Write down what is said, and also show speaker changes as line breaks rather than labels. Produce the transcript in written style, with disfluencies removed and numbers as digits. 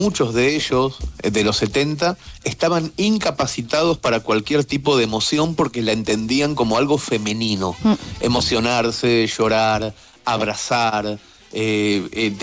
muchos de ellos, de los 70, estaban incapacitados para cualquier tipo de emoción porque la entendían como algo femenino. Emocionarse, llorar, abrazar,